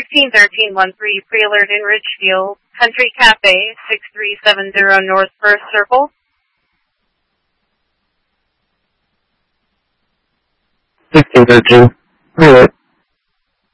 161313 pre-alert in Ridgefield, Country Cafe, 6370 North First Circle. 1613. Pre-alert.